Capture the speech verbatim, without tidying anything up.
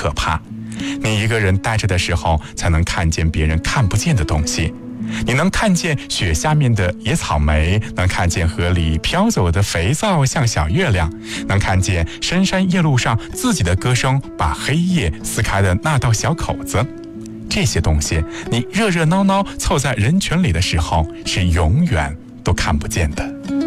可怕。你一个人待着的时候，才能看见别人看不见的东西。你能看见雪下面的野草莓，能看见河里飘走的肥皂像小月亮，能看见深山夜路上自己的歌声把黑夜撕开的那道小口子。这些东西你热热闹闹凑在人群里的时候，是永远都看不见的。